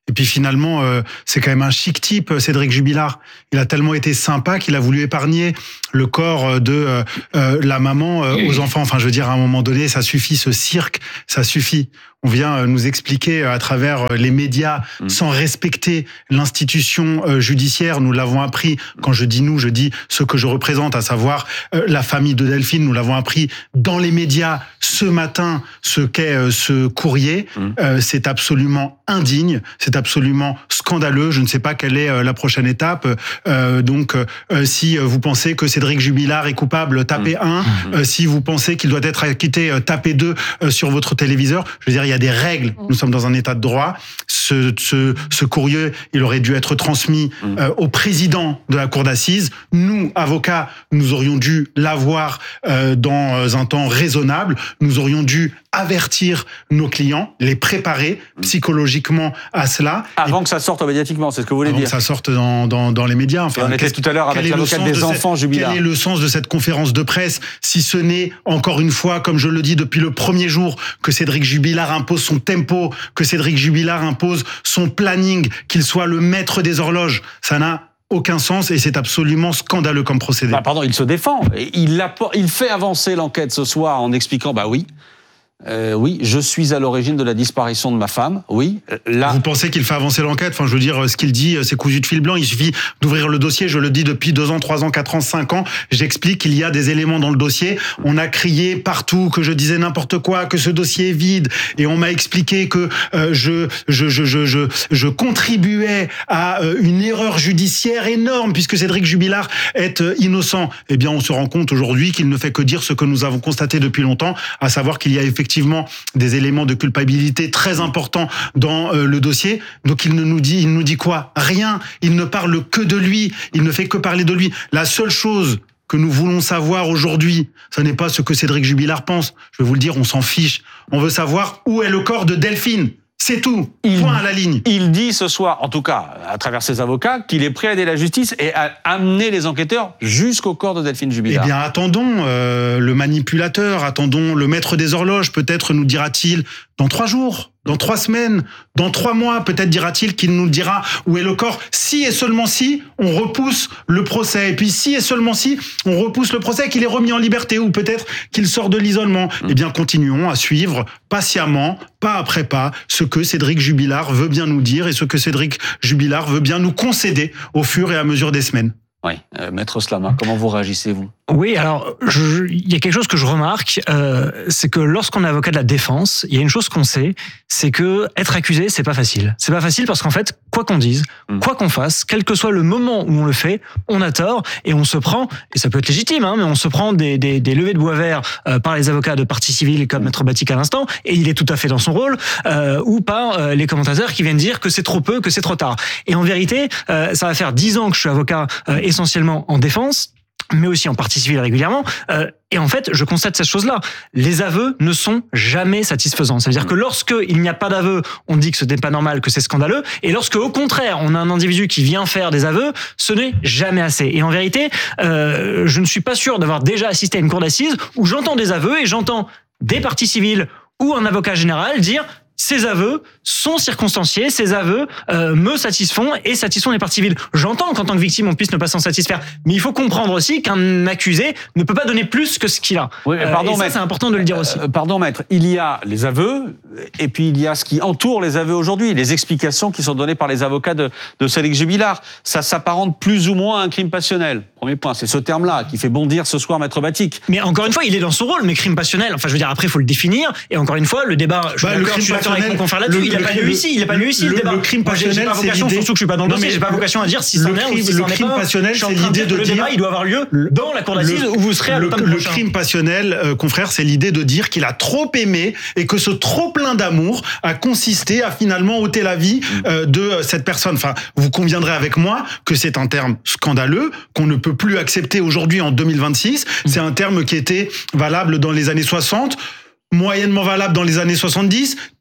Et puis finalement, euh, c'est quand même un chic type, Cédric Jubilard. Il a tellement été sympa qu'il a voulu épargner le corps de euh, euh, la maman euh, aux enfants. Enfin, je veux dire, à un moment donné, ça suffit, ce cirque, ça suffit. On vient nous expliquer à travers les médias, mmh. sans respecter l'institution judiciaire. Nous l'avons appris, quand je dis nous, je dis ce que je représente, à savoir la famille de Delphine. Nous l'avons appris dans les médias ce matin, ce qu'est ce courrier. Mmh. C'est absolument indigne, c'est absolument scandaleux. Je ne sais pas quelle est la prochaine étape. Donc, si vous pensez que Cédric Jubilard est coupable, tapez un. Mmh. Si vous pensez qu'il doit être acquitté, tapez deux sur votre téléviseur. Je veux dire, il y a Il y a des règles. Nous sommes dans un état de droit. Ce, ce, ce courrier, il aurait dû être transmis euh, au président de la cour d'assises. Nous, avocats, nous aurions dû l'avoir euh, dans un temps raisonnable. Nous aurions dû avertir nos clients, les préparer psychologiquement à cela. Avant Et que ça sorte médiatiquement, c'est ce que vous voulez avant dire. Avant que ça sorte dans, dans, dans les médias. Enfin, on était tout à l'heure avec l'avocat des enfants, Jubilard. Quel est le sens de cette conférence de presse, si ce n'est, encore une fois, comme je le dis depuis le premier jour, que Cédric Jubilard impose son tempo, que Cédric Jubilard impose son planning, qu'il soit le maître des horloges. Ça n'a aucun sens et c'est absolument scandaleux comme procédé. Bah, pardon, il se défend. Il, il fait avancer l'enquête ce soir en expliquant, bah oui, Euh, oui, je suis à l'origine de la disparition de ma femme. Oui, là. Vous pensez qu'il fait avancer l'enquête? Enfin, je veux dire, ce qu'il dit, c'est cousu de fil blanc. Il suffit d'ouvrir le dossier. Je le dis depuis deux ans, trois ans, quatre ans, cinq ans. J'explique qu'il y a des éléments dans le dossier. On a crié partout que je disais n'importe quoi, que ce dossier est vide. Et on m'a expliqué que euh, je, je, je, je, je, je contribuais à euh, une erreur judiciaire énorme puisque Cédric Jubilard est euh, innocent. Eh bien, on se rend compte aujourd'hui qu'il ne fait que dire ce que nous avons constaté depuis longtemps, à savoir qu'il y a effectivement effectivement des éléments de culpabilité très importants dans euh, le dossier. Donc il ne nous dit, il nous dit quoi? Rien. Il ne parle que de lui. Il ne fait que parler de lui. La seule chose que nous voulons savoir aujourd'hui, ce n'est pas ce que Cédric Jubilard pense. Je vais vous le dire, on s'en fiche. On veut savoir où est le corps de Delphine. C'est tout. Il, Point à la ligne. Il dit ce soir, en tout cas, à travers ses avocats, qu'il est prêt à aider la justice et à amener les enquêteurs jusqu'au corps de Delphine Jubilard. Eh bien, attendons euh, le manipulateur, attendons le maître des horloges. Peut-être nous dira-t-il dans trois jours, dans trois semaines, dans trois mois, peut-être dira-t-il qu'il nous dira où est le corps. Si et seulement si on repousse le procès. Et puis si et seulement si on repousse le procès, qu'il est remis en liberté ou peut-être qu'il sort de l'isolement. Mmh. Eh bien, continuons à suivre patiemment, pas après pas, ce que Cédric Jubilard veut bien nous dire et ce que Cédric Jubilard veut bien nous concéder au fur et à mesure des semaines. Oui, euh, Maître Slama, comment vous réagissez-vous? Oui, alors je, il y a quelque chose que je remarque, euh, c'est que lorsqu'on est avocat de la défense, il y a une chose qu'on sait, c'est que être accusé, c'est pas facile. C'est pas facile parce qu'en fait, quoi qu'on dise, mmh. quoi qu'on fasse, quel que soit le moment où on le fait, on a tort et on se prend, et ça peut être légitime, hein, mais on se prend des, des, des levées de bois vert euh, par les avocats de partie civile comme Maître Batik à l'instant, et il est tout à fait dans son rôle, euh, ou par euh, les commentateurs qui viennent dire que c'est trop peu, que c'est trop tard. Et en vérité, euh, ça va faire dix ans que je suis avocat euh, essentiellement en défense, mais aussi en partie civile régulièrement. Euh, et en fait, je constate cette chose-là. Les aveux ne sont jamais satisfaisants. Ça veut dire que lorsqu'il n'y a pas d'aveu, on dit que ce n'est pas normal, que c'est scandaleux. Et lorsque, au contraire, on a un individu qui vient faire des aveux, ce n'est jamais assez. Et en vérité, euh, je ne suis pas sûr d'avoir déjà assisté à une cour d'assises où j'entends des aveux et j'entends des parties civiles ou un avocat général dire ces aveux sont circonstanciés, ces aveux euh, me satisfont et satisfont les parties civiles. J'entends qu'en tant que victime, on puisse ne pas s'en satisfaire, mais il faut comprendre aussi qu'un accusé ne peut pas donner plus que ce qu'il a. Oui, mais pardon, euh, et ça, maître, c'est important de le dire aussi. Euh, pardon, maître, il y a les aveux et puis il y a ce qui entoure les aveux aujourd'hui, les explications qui sont données par les avocats de, de Cédric Jubilard. Ça s'apparente plus ou moins à un crime passionnel. Premier point, c'est ce terme-là qui fait bondir ce soir Maître Batik. Mais encore une fois, il est dans son rôle, mais crime passionnel, enfin je veux dire, après il faut le définir, et encore une fois, le débat, je bah, le crime passionnel, avec mon confrère là-dessus, il n'a pas lieu ici, il n'a pas lieu ici le, le débat. Le crime passionnel, j'ai pas vocation, c'est surtout que je suis pas dans le non, dossier, j'ai pas vocation à dire si ça en est ou si ça en est pas. Le crime passionnel, c'est l'idée de le dire débat, il doit avoir lieu dans la cour d'assises où vous serez à l'automne prochain. Le crime passionnel, euh, confrère, c'est l'idée de dire qu'il a trop aimé et que ce trop plein d'amour a consisté à finalement ôter la vie euh, de cette personne. Enfin, vous conviendrez avec moi que c'est un terme scandaleux qu'on ne peut plus accepter aujourd'hui en deux mille vingt-six. C'est un terme qui était valable dans les années soixante, moyennement valable dans les années soixante-dix,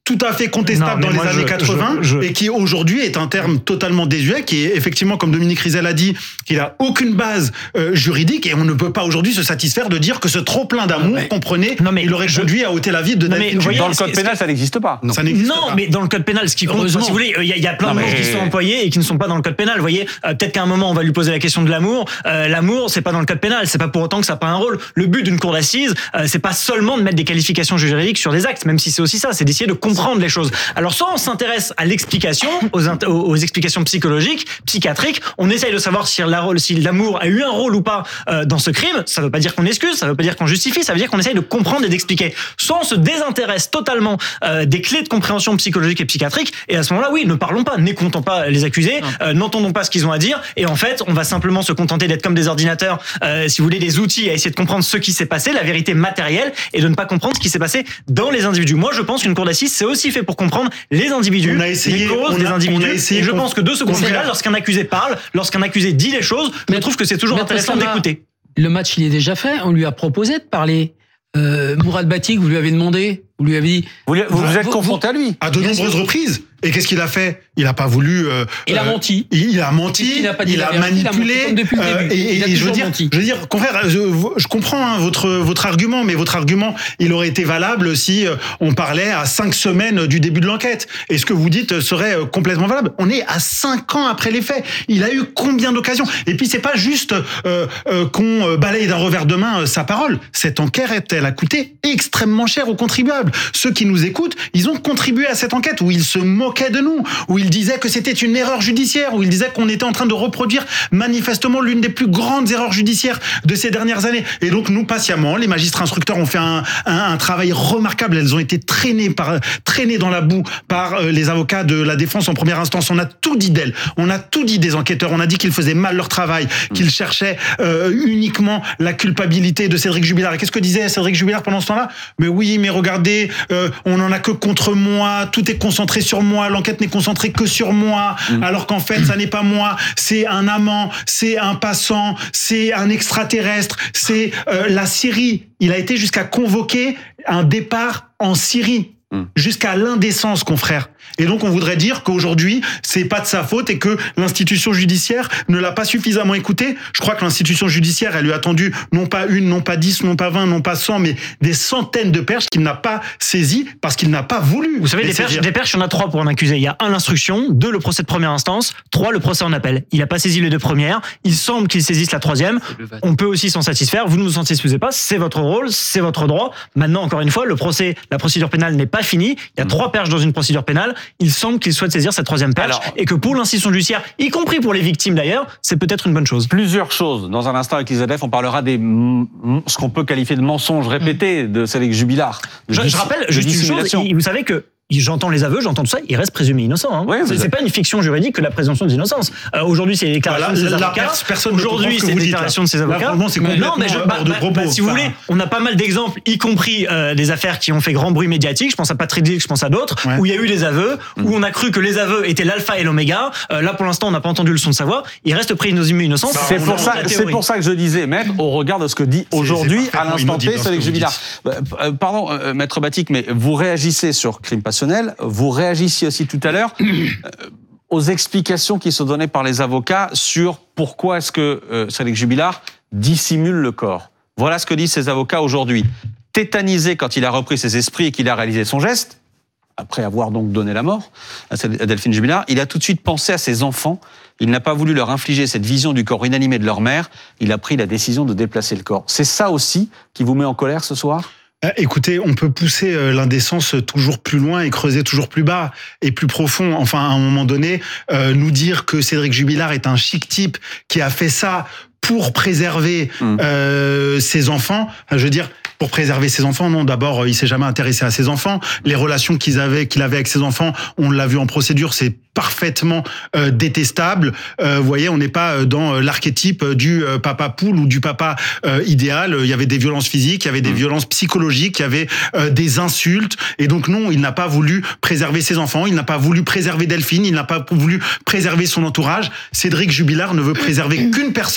tout à fait contestable Non, dans les moi, années je- quatre-vingts je- je- et qui aujourd'hui est un terme totalement désuet, qui est effectivement, comme Dominique Rizet l'a dit, qu'il a aucune base euh, juridique et on ne peut pas aujourd'hui se satisfaire de dire que ce trop plein d'amour, comprenez, il aurait conduit à ôter la vie de Non, mais Delphine voyez, Jubilard. Dans le est-ce code que- pénal, ça n'existe pas. Non, ça n'existe Non, pas. mais dans le code pénal, ce qui compte, Heureusement. si vous voulez, il y, a- il y a plein Non, de mots mais- qui sont employés et qui ne sont pas dans le code pénal. Vous voyez, euh, peut-être qu'à un moment on va lui poser la question de l'amour. Euh, l'amour, c'est pas dans le code pénal. C'est pas pour autant que ça n'a pas un rôle. Le but d'une cour d'assises, euh, c'est pas seulement de mettre des qualifications juridiques sur des actes, même si c'est aussi ça. C'est d'essayer de comprendre les choses. Alors soit on s'intéresse à l'explication, aux, int- aux, aux explications psychologiques, psychiatriques. On essaye de savoir si la- si l'amour a eu un rôle ou pas euh, dans ce crime. Ça veut pas dire qu'on excuse, ça veut pas dire qu'on justifie. Ça veut dire qu'on essaye de comprendre et d'expliquer. Soit on se désintéresse totalement euh, des clés de compréhension psychologique et psychiatrique. Et à ce moment-là, oui, ne parlons pas, n'écoutons pas les accusés, euh, n'entendons pas ce qu'ils ont à dire. Et en fait, on va simplement se contenter d'être comme des ordinateurs, euh, si vous voulez, des outils à essayer de comprendre ce qui s'est passé, la vérité matérielle, et de ne pas comprendre ce qui s'est passé dans les individus. Moi, je pense qu'une cour d'assises, c'est aussi fait pour comprendre les individus, On a essayé- les causes on a- des on a individus. essayé Et je qu'on- pense que de ce qu'on point de vue-là, fait- lorsqu'un accusé parle, lorsqu'un accusé dit les choses, je trouve que c'est toujours Maître intéressant Sama, d'écouter. Le match, il est déjà fait. On lui a proposé de parler. Euh, Mourad Batik, vous lui avez demandé, vous lui avez dit. Vous, lui- vous vous êtes confronté à lui À de Bien nombreuses sûr. reprises. Et qu'est-ce qu'il a fait? Il n'a pas voulu. euh, Il a euh, menti. Il, il a menti. Qu'est-ce qu'il n'a pas dit il la a vérité, il a manipulé. menti comme depuis le euh, début. et Il a et je veux toujours dire, menti. je veux dire, confrère, je, je comprends hein, votre votre argument, mais votre argument, il aurait été valable si euh, on parlait à cinq semaines du début de l'enquête. Et ce que vous dites serait euh, complètement valable. On est à cinq ans après les faits. Il a eu combien d'occasions? Et puis c'est pas juste euh, euh, qu'on euh, balaye d'un revers de main euh, sa parole. Cette enquête, elle a coûté extrêmement cher aux contribuables. Ceux qui nous écoutent, ils ont contribué à cette enquête où ils se moquaient de nous, où ils disaient que c'était une erreur judiciaire, où ils disaient qu'on était en train de reproduire manifestement l'une des plus grandes erreurs judiciaires de ces dernières années. Et donc nous, patiemment, les magistrats instructeurs ont fait un, un, un travail remarquable. Elles ont été traînées par traînées dans la boue par euh, les avocats de la défense en première instance. On a tout dit d'elles. On a tout dit des enquêteurs. On a dit qu'ils faisaient mal leur travail, qu'ils cherchaient euh, uniquement la culpabilité de Cédric Jubilard. Et qu'est-ce que disait Cédric Jubilard pendant ce temps-là? Mais oui, mais regardez, euh, on n'en a que contre moi. Tout est concentré sur moi. L'enquête n'est concentrée que sur moi. Mmh. Alors qu'en fait, ça n'est pas moi. C'est un amant. C'est un passant. C'est un extraterrestre. C'est euh, la Syrie. Il a été jusqu'à convoquer un départ en Syrie. Jusqu'à l'indécence, confrère. Et donc, on voudrait dire qu'aujourd'hui, c'est pas de sa faute et que l'institution judiciaire ne l'a pas suffisamment écouté. Je crois que l'institution judiciaire, elle lui a tendu non pas une, non pas dix, non pas vingt, non pas cent, mais des centaines de perches qu'il n'a pas saisies parce qu'il n'a pas voulu. Vous savez, des perches, des perches, il y en a trois pour un accusé. Il y a un, l'instruction, deux, le procès de première instance, trois, le procès en appel. Il n'a pas saisi les deux premières. Il semble qu'il saisisse la troisième. On peut aussi s'en satisfaire. Vous ne vous en satisfaisez pas. C'est votre rôle, c'est votre droit. Maintenant, encore une fois, le procès, la procédure pénale n'est pas fini. Il y a mmh. trois perches dans une procédure pénale. Il semble qu'il souhaite saisir cette troisième perche. Alors, et que pour l'institution judiciaire, y compris pour les victimes d'ailleurs, c'est peut-être une bonne chose. Plusieurs choses. Dans un instant avec I Z F, on parlera des ce qu'on peut qualifier de mensonges répétés de Cédric Jubilard. Je, je rappelle juste une chose. Vous savez que j'entends les aveux, j'entends tout ça, il reste présumé innocent. Hein. Oui, c'est, c'est pas une fiction juridique que la présomption d'innocence. Euh, aujourd'hui, c'est les déclarations voilà, de ses la, avocats. La personne aujourd'hui, c'est les déclarations de ses avocats. Là, c'est non, mais je, bah, bah, propos, bah, si vous voulez, on a pas mal d'exemples, y compris euh, des affaires qui ont fait grand bruit médiatique. Je pense à Patrick Dick, je pense à d'autres, ouais. où il y a eu des aveux, mmh. où on a cru que les aveux étaient l'alpha et l'oméga. Euh, là, pour l'instant, on n'a pas entendu le son de sa voix. Il reste présumé innocent. C'est pour ça, c'est pour ça que je disais, maître, au regard de ce que dit aujourd'hui, à l'instant T, Cédric Jubilard. Pardon, maître Batik, mais vous réagissez sur crime passionnel, vous réagissiez aussi tout à l'heure euh, aux explications qui sont données par les avocats sur pourquoi est-ce que euh, Cédric Jubilard dissimule le corps. Voilà ce que disent ces avocats aujourd'hui. Tétanisé quand il a repris ses esprits et qu'il a réalisé son geste, après avoir donc donné la mort à Delphine Jubilard, il a tout de suite pensé à ses enfants. Il n'a pas voulu leur infliger cette vision du corps inanimé de leur mère. Il a pris la décision de déplacer le corps. C'est ça aussi qui vous met en colère ce soir ? Écoutez, on peut pousser l'indécence toujours plus loin et creuser toujours plus bas et plus profond. Enfin, à un moment donné, euh, nous dire que Cédric Jubilard est un chic type qui a fait ça pour préserver mmh. euh, ses enfants. Je veux dire, pour préserver ses enfants, non. D'abord, il s'est jamais intéressé à ses enfants. Les relations qu'ils avaient, qu'il avait avec ses enfants, on l'a vu en procédure, c'est parfaitement euh, détestable. Euh, vous voyez, on n'est pas dans l'archétype du euh, papa poule ou du papa euh, idéal. Il y avait des violences physiques, il y avait des mmh. violences psychologiques, il y avait euh, des insultes. Et donc non, il n'a pas voulu préserver ses enfants, il n'a pas voulu préserver Delphine, il n'a pas voulu préserver son entourage. Cédric Jubilard ne veut préserver qu'une personne,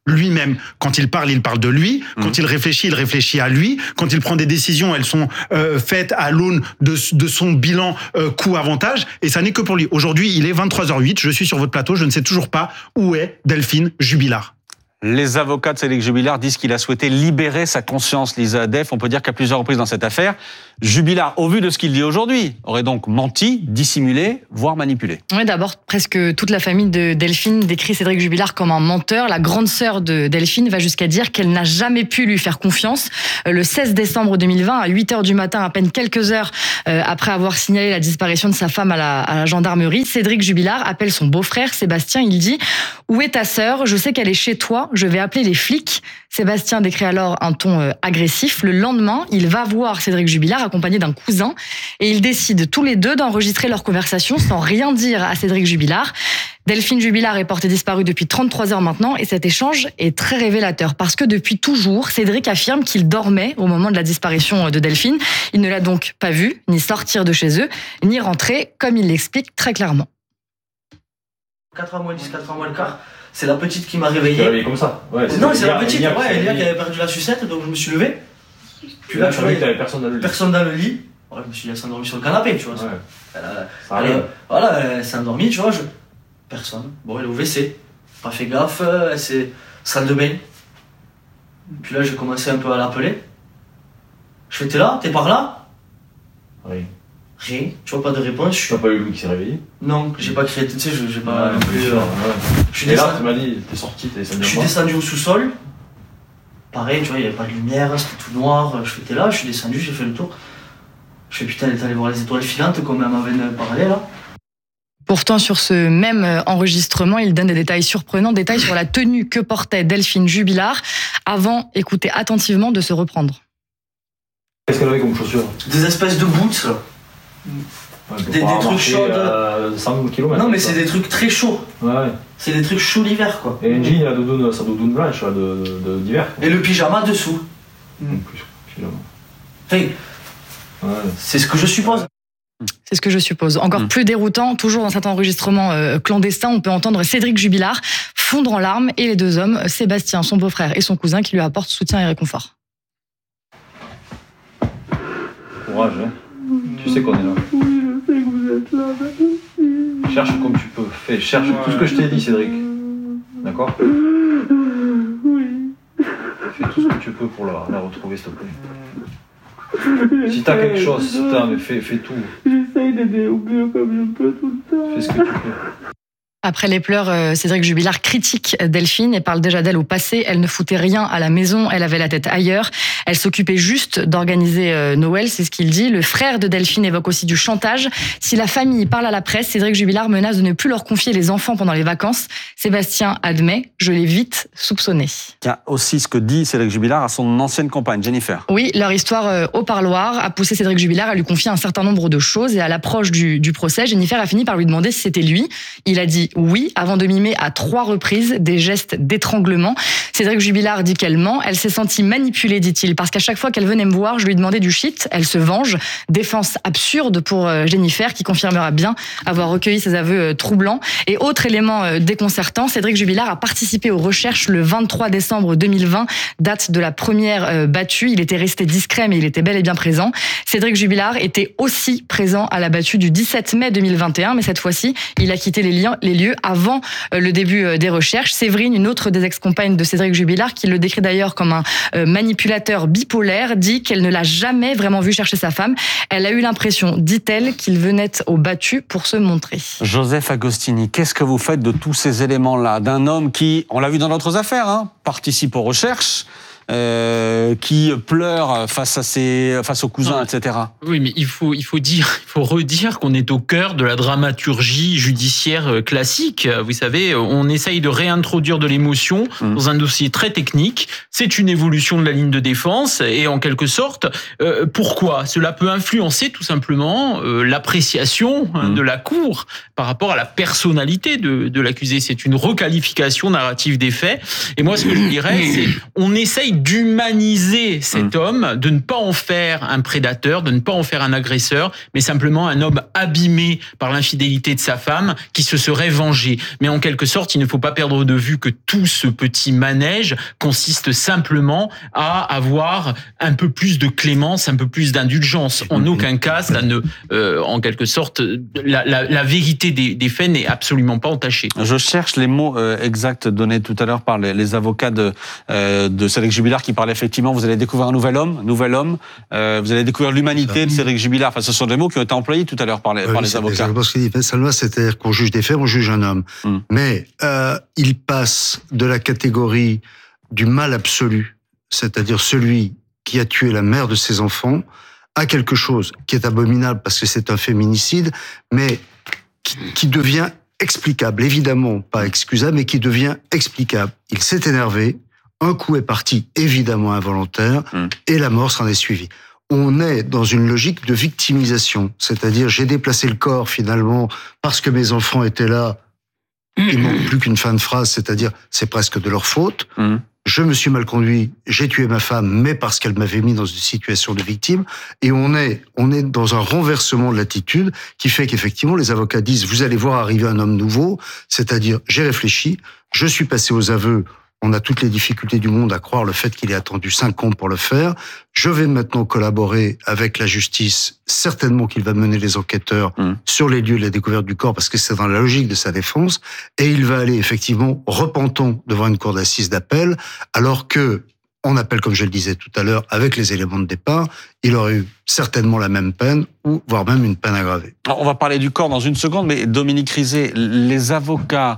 lui-même. Quand il parle, il parle de lui. Quand mmh. il réfléchit, il réfléchit à lui. Quand il prend des décisions, elles sont euh, faites à l'aune de, de son bilan euh, coût-avantage. Et ça n'est que pour lui. Aujourd'hui, il est vingt-trois heures huit. Je suis sur votre plateau. Je ne sais toujours pas où est Delphine Jubilard. Les avocats de Cédric Jubilard disent qu'il a souhaité libérer sa conscience, Lisa Adef. On peut dire qu'à plusieurs reprises dans cette affaire, Jubilard, au vu de ce qu'il dit aujourd'hui, aurait donc menti, dissimulé, voire manipulé. Oui, d'abord, presque toute la famille de Delphine décrit Cédric Jubilard comme un menteur. La grande sœur de Delphine va jusqu'à dire qu'elle n'a jamais pu lui faire confiance. Le seize décembre deux mille vingt, à huit heures du matin, à peine quelques heures après avoir signalé la disparition de sa femme à la, à la gendarmerie, Cédric Jubilard appelle son beau-frère Sébastien. Il dit « Où est ta sœur ? Je sais qu'elle est chez toi. Je vais appeler les flics. » Sébastien décrit alors un ton euh, agressif. Le lendemain, il va voir Cédric Jubilard accompagné d'un cousin et ils décident tous les deux d'enregistrer leur conversation sans rien dire à Cédric Jubilard. Delphine Jubilard est portée disparue depuis trente-trois heures maintenant et cet échange est très révélateur parce que depuis toujours, Cédric affirme qu'il dormait au moment de la disparition de Delphine. Il ne l'a donc pas vue, ni sortir de chez eux, ni rentrer, comme il l'explique très clairement. quatre heures moins dix, quatre heures moins le quart. C'est la petite qui m'a réveillé. Tu réveillé comme ça ouais, Non, c'est la petite. Ouais, elle qui avait perdu la sucette, donc je me suis levé. Puis là, tu as vu que t'avais personne dans le lit. Personne dans le lit. Ouais, je me suis laissé endormir sur le canapé, tu vois. Ouais. Elle a, ça elle a, voilà, elle s'est endormie, tu vois. Je... Personne. Bon, elle est au W C. Pas fait gaffe, elle s'est salle de bain. Puis là, j'ai commencé un peu à l'appeler. Je fais, t'es là? T'es par là? Oui. Rien, tu vois, pas de réponse. Tu n'as pas eu Louis qui s'est réveillé? Non, j'ai pas crié, tu sais, j'ai pas. Ouais, plus, euh, ouais. Je suis Et descendu... là, tu m'as dit, t'es sorti, t'es descendu. Je suis descendu au sous-sol. Pareil, tu vois, il n'y avait pas de lumière, c'était tout noir. Je fais, t'es là, je suis descendu, j'ai fait le tour. Je fais, putain, elle est allée voir les étoiles filantes, comme elle m'avait parlé là. Pourtant, sur ce même enregistrement, il donne des détails surprenants, détails sur la tenue que portait Delphine Jubilard. Avant, écoutez attentivement de se reprendre. Qu'est-ce qu'elle avait comme chaussures? Des espèces de boots. Ouais, des, des trucs chauds. Euh, cent kilomètres. Non, mais c'est des trucs très chauds. Ouais. C'est des trucs chauds l'hiver, quoi. Et un jean, la doudoune, sa doudoune blanche là, de, de, d'hiver. Et le pyjama dessous. Mmh. Pyjama. Enfin, ouais. C'est ce que je suppose. C'est ce que je suppose. Encore mmh. plus déroutant, toujours dans cet enregistrement euh, clandestin, on peut entendre Cédric Jubilard fondre en larmes et les deux hommes, Sébastien, son beau-frère et son cousin, qui lui apportent soutien et réconfort. Courage, hein. Tu sais qu'on est là. Oui, je sais que vous êtes là. Merci. Cherche comme tu peux. Fais, cherche ouais. tout ce que je t'ai dit, Cédric. D'accord? Oui. Fais tout ce que tu peux pour la, la retrouver, s'il te plaît. Si t'as quelque chose, putain, mais fais, fais tout. J'essaye d'aider au mieux comme je peux tout le temps. Fais ce que tu peux. Après les pleurs, Cédric Jubilard critique Delphine et parle déjà d'elle au passé. Elle ne foutait rien à la maison, elle avait la tête ailleurs. Elle s'occupait juste d'organiser Noël, c'est ce qu'il dit. Le frère de Delphine évoque aussi du chantage. Si la famille parle à la presse, Cédric Jubilard menace de ne plus leur confier les enfants pendant les vacances. Sébastien admet, je l'ai vite soupçonné. Il y a aussi ce que dit Cédric Jubilard à son ancienne compagne, Jennifer. Oui, leur histoire au parloir a poussé Cédric Jubilard à lui confier un certain nombre de choses. Et à l'approche du, du procès, Jennifer a fini par lui demander si c'était lui. Il a dit oui, avant de mimer à trois reprises des gestes d'étranglement. Cédric Jubilard dit qu'elle ment. Elle s'est sentie manipulée, dit-il, parce qu'à chaque fois qu'elle venait me voir, je lui demandais du shit. Elle se venge. Défense absurde pour Jennifer, qui confirmera bien avoir recueilli ses aveux troublants. Et autre élément déconcertant, Cédric Jubilard a participé aux recherches le vingt-trois décembre deux mille vingt, date de la première battue. Il était resté discret, mais il était bel et bien présent. Cédric Jubilard était aussi présent à la battue du dix-sept mai deux mille vingt et un, mais cette fois-ci, il a quitté les lieux, les lieux avant Avant le début des recherches. Séverine, une autre des ex-compagnes de Cédric Jubilard, qui le décrit d'ailleurs comme un manipulateur bipolaire, dit qu'elle ne l'a jamais vraiment vu chercher sa femme. Elle a eu l'impression, dit-elle, qu'il venait au battu pour se montrer. Joseph Agostini, qu'est-ce que vous faites de tous ces éléments-là? D'un homme qui, on l'a vu dans d'autres affaires, hein, participe aux recherches, Euh, qui pleure face à ses, face aux cousins, et cetera. Oui, mais il faut, il faut dire, il faut redire qu'on est au cœur de la dramaturgie judiciaire classique. Vous savez, on essaye de réintroduire de l'émotion mmh. dans un dossier très technique. C'est une évolution de la ligne de défense et en quelque sorte, euh, pourquoi? Cela peut influencer tout simplement euh, l'appréciation mmh. de la cour par rapport à la personnalité de, de l'accusé. C'est une requalification narrative des faits. Et moi, ce que je dirais, c'est on essaye essaye d'humaniser cet mmh. homme, de ne pas en faire un prédateur, de ne pas en faire un agresseur, mais simplement un homme abîmé par l'infidélité de sa femme qui se serait vengé. Mais en quelque sorte, il ne faut pas perdre de vue que tout ce petit manège consiste simplement à avoir un peu plus de clémence, un peu plus d'indulgence. En aucun cas, ça ne, euh, en quelque sorte, la, la, la vérité des, des faits n'est absolument pas entachée. Je cherche les mots euh, exacts donnés tout à l'heure par les, les avocats de, euh, de Cédric Jubilard qui parlaient effectivement, vous allez découvrir un nouvel homme, nouvel homme, euh, vous allez découvrir l'humanité de Cédric Jubilard. Enfin, ce sont des mots qui ont été employés tout à l'heure par les, oui, par les avocats. C'est ce qu'il dit. Salma, c'est-à-dire qu'on juge des faits, on juge un homme. Mm. Mais euh, il passe de la catégorie du mal absolu, c'est-à-dire celui qui a tué la mère de ses enfants, à quelque chose qui est abominable parce que c'est un féminicide, mais qui, qui devient explicable, évidemment pas excusable, mais qui devient explicable. Il s'est énervé, un coup est parti, évidemment involontaire, mmh. et la mort s'en est suivie. On est dans une logique de victimisation, c'est-à-dire j'ai déplacé le corps finalement parce que mes enfants étaient là, il ne manque plus qu'une fin de phrase, c'est-à-dire c'est presque de leur faute. Mmh. Je me suis mal conduit, j'ai tué ma femme, mais parce qu'elle m'avait mis dans une situation de victime. Et on est, on est dans un renversement de l'attitude qui fait qu'effectivement, les avocats disent, vous allez voir arriver un homme nouveau, c'est-à-dire, j'ai réfléchi, je suis passé aux aveux, on a toutes les difficultés du monde à croire le fait qu'il ait attendu cinq ans pour le faire. Je vais maintenant collaborer avec la justice, certainement qu'il va mener les enquêteurs mmh. sur les lieux de la découverte du corps, parce que c'est dans la logique de sa défense, et il va aller effectivement repentant devant une cour d'assises d'appel, alors que, on appelle, comme je le disais tout à l'heure, avec les éléments de départ, il aurait eu certainement la même peine, ou voire même une peine aggravée. Alors, on va parler du corps dans une seconde, mais Dominique Rizet, les avocats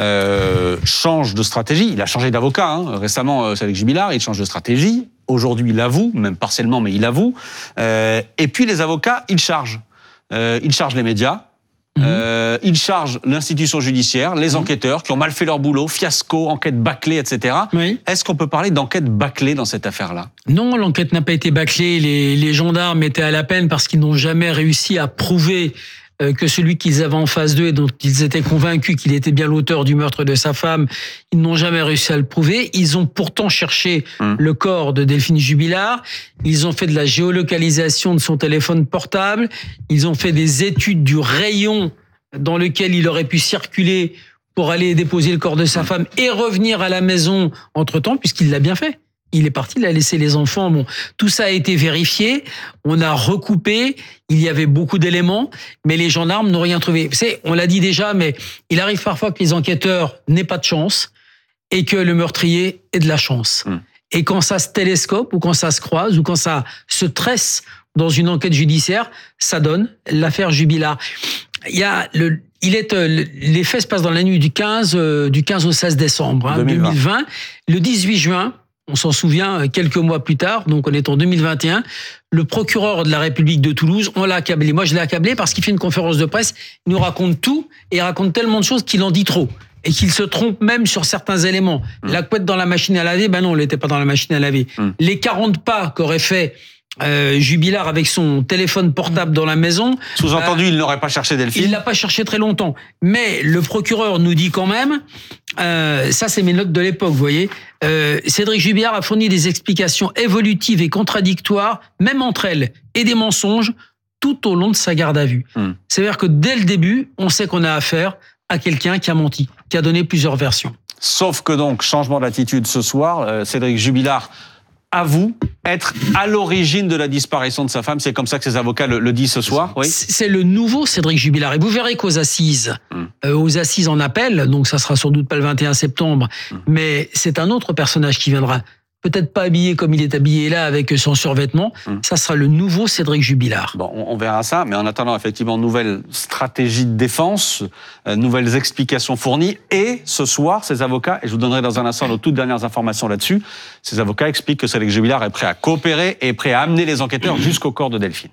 euh, changent de stratégie. Il a changé d'avocat hein. récemment, euh, Cédric Jubilard, il change de stratégie. Aujourd'hui, il avoue, même partiellement, mais il avoue. Euh, et puis, les avocats, ils chargent. Euh, ils chargent les médias. Mmh. Euh, ils chargent l'institution judiciaire, les mmh. enquêteurs qui ont mal fait leur boulot, fiasco, enquête bâclée, et cetera. Oui. Est-ce qu'on peut parler d'enquête bâclée dans cette affaire-là ? Non, l'enquête n'a pas été bâclée. Les, les gendarmes étaient à la peine parce qu'ils n'ont jamais réussi à prouver que celui qu'ils avaient en face d'eux et dont ils étaient convaincus qu'il était bien l'auteur du meurtre de sa femme, ils n'ont jamais réussi à le prouver. Ils ont pourtant cherché mmh. le corps de Delphine Jubilard. Ils ont fait de la géolocalisation de son téléphone portable. Ils ont fait des études du rayon dans lequel il aurait pu circuler pour aller déposer le corps de sa femme et revenir à la maison entre-temps, puisqu'il l'a bien fait. Il est parti, il a laissé les enfants. Bon, tout ça a été vérifié. On a recoupé. Il y avait beaucoup d'éléments, mais les gendarmes n'ont rien trouvé. C'est, on l'a dit déjà, mais il arrive parfois que les enquêteurs n'aient pas de chance et que le meurtrier ait de la chance. Mmh. Et quand ça se télescope ou quand ça se croise ou quand ça se tresse dans une enquête judiciaire, ça donne l'affaire Jubilard. Il y a le, il est, les faits se passent dans la nuit du quinze, du quinze au seize décembre hein, deux mille vingt. deux mille vingt. Le dix-huit juin. On s'en souvient, quelques mois plus tard, donc on est en deux mille vingt et un, le procureur de la République de Toulouse, on l'a accablé. Moi, je l'ai accablé parce qu'il fait une conférence de presse, il nous raconte tout, et il raconte tellement de choses qu'il en dit trop. Et qu'il se trompe même sur certains éléments. Mmh. La couette dans la machine à laver, ben non, elle n'était pas dans la machine à laver. Mmh. Les quarante pas qu'aurait fait Euh, Jubilard avec son téléphone portable dans la maison. Sous-entendu, euh, il n'aurait pas cherché Delphine. Il l'a pas cherché très longtemps. Mais le procureur nous dit quand même, euh, ça c'est mes notes de l'époque, vous voyez, euh, Cédric Jubilard a fourni des explications évolutives et contradictoires, même entre elles, et des mensonges, tout au long de sa garde à vue. Hum. C'est-à-dire que dès le début, on sait qu'on a affaire à quelqu'un qui a menti, qui a donné plusieurs versions. Sauf que donc, changement d'attitude ce soir, euh, Cédric Jubilard avoue être à l'origine de la disparition de sa femme. C'est comme ça que ses avocats le, le disent ce soir. Oui. C'est le nouveau Cédric Jubilard. Et vous verrez qu'aux assises, mmh. euh, aux assises en appel, donc ça sera sans doute pas le vingt et un septembre, mmh. mais c'est un autre personnage qui viendra. Peut-être pas habillé comme il est habillé là, avec son survêtement. Mmh. Ça sera le nouveau Cédric Jubilard. Bon, on verra ça, mais en attendant, effectivement, nouvelle stratégie de défense, euh, nouvelles explications fournies. Et ce soir, ces avocats, et je vous donnerai dans un instant nos toutes dernières informations là-dessus, ces avocats expliquent que Cédric Jubilard est prêt à coopérer et prêt à amener les enquêteurs mmh. jusqu'au corps de Delphine.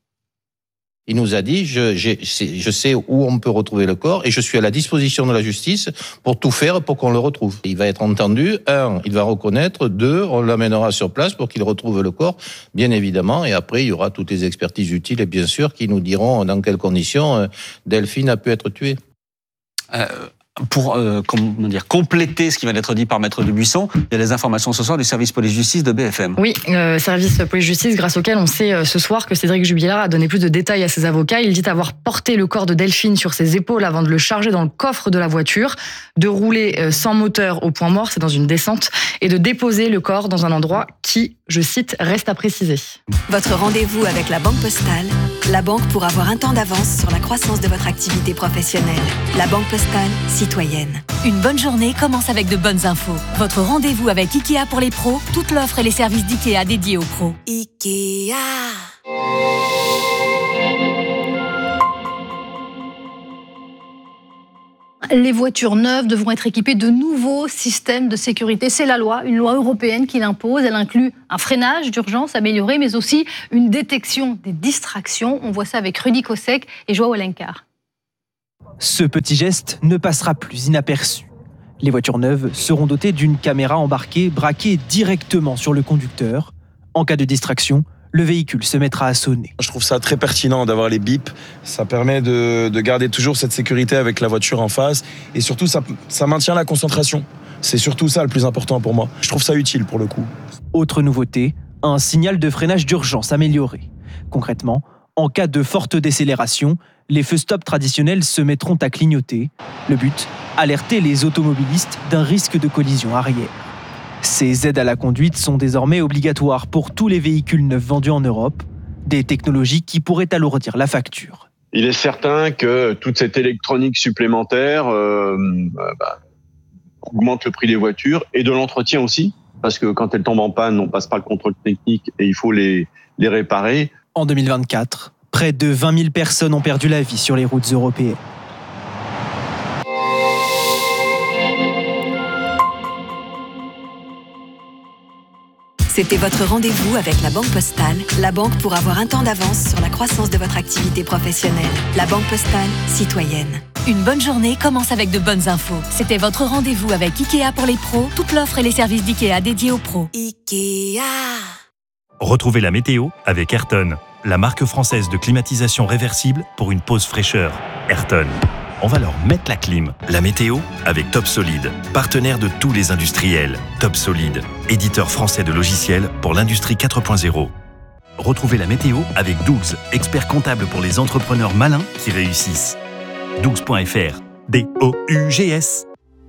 Il nous a dit, je, je sais où on peut retrouver le corps et je suis à la disposition de la justice pour tout faire pour qu'on le retrouve. Il va être entendu, un, il va reconnaître, deux, on l'amènera sur place pour qu'il retrouve le corps, bien évidemment, et après il y aura toutes les expertises utiles et bien sûr qui nous diront dans quelles conditions Delphine a pu être tuée. Euh... pour euh, comment dire, compléter ce qui vient d'être dit par Maître Dubuisson, il y a des informations ce soir du service police-justice de B F M. Oui, euh, service police-justice grâce auquel on sait euh, ce soir que Cédric Jubilard a donné plus de détails à ses avocats. Il dit avoir porté le corps de Delphine sur ses épaules avant de le charger dans le coffre de la voiture, de rouler euh, sans moteur au point mort, c'est dans une descente, et de déposer le corps dans un endroit qui, je cite, reste à préciser. Votre rendez-vous avec la Banque Postale, la banque pour avoir un temps d'avance sur la croissance de votre activité professionnelle. La Banque Postale, citoyenne. Une bonne journée commence avec de bonnes infos. Votre rendez-vous avec Ikea pour les pros, toute l'offre et les services d'Ikea dédiés aux pros. Ikea. Les voitures neuves devront être équipées de nouveaux systèmes de sécurité. C'est la loi, une loi européenne qui l'impose. Elle inclut un freinage d'urgence amélioré, mais aussi une détection des distractions. On voit ça avec Rudy Kosek et Joao Alencar. Ce petit geste ne passera plus inaperçu. Les voitures neuves seront dotées d'une caméra embarquée braquée directement sur le conducteur. En cas de distraction, le véhicule se mettra à sonner. Je trouve ça très pertinent d'avoir les bips. Ça permet de, de garder toujours cette sécurité avec la voiture en face. Et surtout, ça, ça maintient la concentration. C'est surtout ça le plus important pour moi. Je trouve ça utile pour le coup. Autre nouveauté, un signal de freinage d'urgence amélioré. Concrètement, en cas de forte décélération, les feux stop traditionnels se mettront à clignoter. Le but, alerter les automobilistes d'un risque de collision arrière. Ces aides à la conduite sont désormais obligatoires pour tous les véhicules neufs vendus en Europe, des technologies qui pourraient alourdir la facture. Il est certain que toute cette électronique supplémentaire euh, bah, augmente le prix des voitures et de l'entretien aussi, parce que quand elles tombent en panne, on passe par le contrôle technique et il faut les, les réparer. En deux mille vingt-quatre, près de vingt mille personnes ont perdu la vie sur les routes européennes. C'était votre rendez-vous avec la Banque Postale, la banque pour avoir un temps d'avance sur la croissance de votre activité professionnelle. La Banque Postale, citoyenne. Une bonne journée commence avec de bonnes infos. C'était votre rendez-vous avec Ikea pour les pros, toute l'offre et les services d'Ikea dédiés aux pros. Ikea. Retrouvez la météo avec Ayrton, la marque française de climatisation réversible pour une pause fraîcheur. Ayrton. On va leur mettre la clim. La météo avec Top Solid, partenaire de tous les industriels. Top Solid, éditeur français de logiciels pour l'industrie quatre point zéro. Retrouvez la météo avec Dougs, expert comptable pour les entrepreneurs malins qui réussissent. dougs point f r, D O U G S.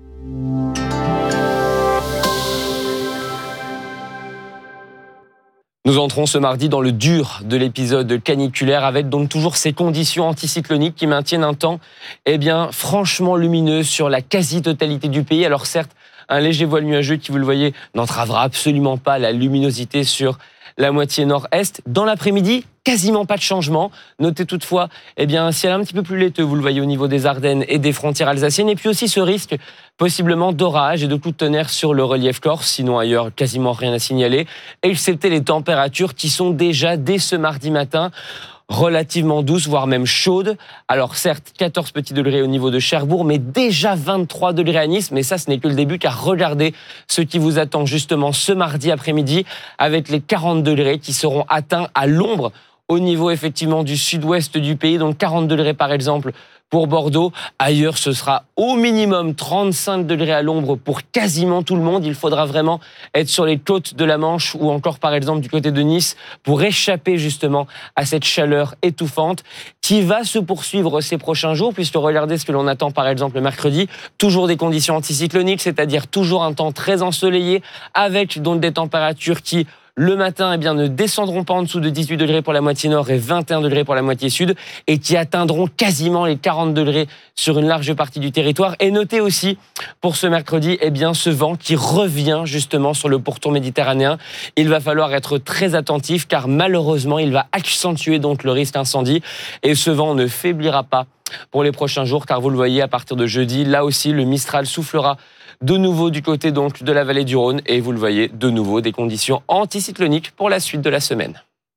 Nous entrons ce mardi dans le dur de l'épisode caniculaire avec donc toujours ces conditions anticycloniques qui maintiennent un temps eh bien, franchement lumineux sur la quasi-totalité du pays. Alors certes, un léger voile nuageux qui, vous le voyez, n'entravera absolument pas la luminosité sur la moitié nord-est. Dans l'après-midi, quasiment pas de changement. Notez toutefois eh bien, un ciel un petit peu plus laiteux, vous le voyez au niveau des Ardennes et des frontières alsaciennes. Et puis aussi ce risque possiblement d'orage et de coups de tonnerre sur le relief corse. Sinon ailleurs, quasiment rien à signaler. Excepté les températures qui sont déjà, dès ce mardi matin, relativement douces, voire même chaudes. Alors certes, quatorze petits degrés au niveau de Cherbourg, mais déjà vingt-trois degrés à Nice. Mais ça, ce n'est que le début, car regardez ce qui vous attend justement ce mardi après-midi, avec les quarante degrés qui seront atteints à l'ombre au niveau effectivement du sud-ouest du pays. Donc quarante degrés par exemple pour Bordeaux. Ailleurs, ce sera au minimum trente-cinq degrés à l'ombre pour quasiment tout le monde. Il faudra vraiment être sur les côtes de la Manche ou encore, par exemple, du côté de Nice pour échapper justement à cette chaleur étouffante qui va se poursuivre ces prochains jours, puisque regardez ce que l'on attend, par exemple, le mercredi. Toujours des conditions anticycloniques, c'est-à-dire toujours un temps très ensoleillé avec donc des températures qui, le matin, eh bien, ne descendront pas en dessous de dix-huit degrés pour la moitié nord et vingt et un degrés pour la moitié sud, et qui atteindront quasiment les quarante degrés sur une large partie du territoire. Et notez aussi, pour ce mercredi, eh bien, ce vent qui revient justement sur le pourtour méditerranéen. Il va falloir être très attentif, car malheureusement, il va accentuer donc le risque incendie. Et ce vent ne faiblira pas pour les prochains jours, car vous le voyez, à partir de jeudi, là aussi, le Mistral soufflera de nouveau du côté donc de la vallée du Rhône, et vous le voyez, de nouveau des conditions anticycloniques pour la suite de la semaine.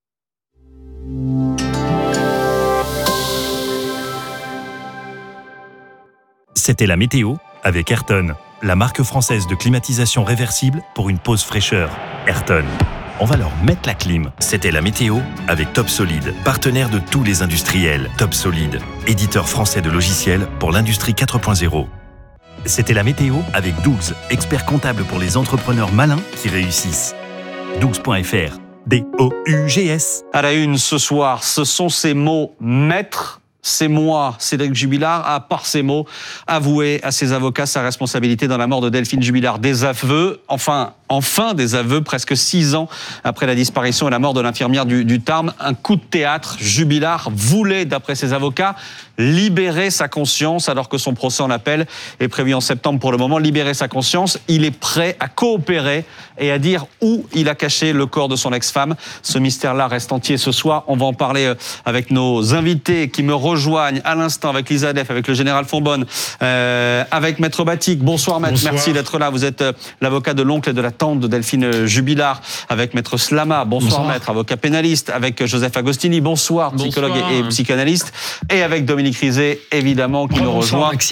C'était la météo avec Ayrton, la marque française de climatisation réversible pour une pause fraîcheur. Ayrton. On va leur mettre la clim. C'était la météo avec Top Solid, partenaire de tous les industriels. Top Solid, éditeur français de logiciels pour l'industrie quatre point zéro. C'était la météo avec Dougs, expert comptable pour les entrepreneurs malins qui réussissent. dougs point f r, D O U G S. À la une ce soir, ce sont ces mots maîtres. C'est moi, Cédric Jubilard, a par ces mots avoué à ses avocats sa responsabilité dans la mort de Delphine Jubilard. Des aveux, enfin, enfin des aveux, presque six ans après la disparition et la mort de l'infirmière du, du Tarn. Un coup de théâtre. Jubilard voulait, d'après ses avocats, libérer sa conscience alors que son procès en appel est prévu en septembre pour le moment. Libérer sa conscience, il est prêt à coopérer et à dire où il a caché le corps de son ex-femme. Ce mystère-là reste entier ce soir. On va en parler avec nos invités qui me rejoignent à l'instant, avec Lisa Def, avec le général Fonbonne, euh, avec Maître Batik. Bonsoir Maître, Bonsoir. Merci d'être là. Vous êtes euh, l'avocat de l'oncle et de la tante de Delphine Jubilard, avec Maître Slama. Bonsoir, Bonsoir. Maître, avocat pénaliste, avec Joseph Agostini. Bonsoir, Bonsoir. Psychologue et, et psychanalyste. Et avec Dominique Rizet, évidemment, qui Bonsoir, nous rejoint. Maxime.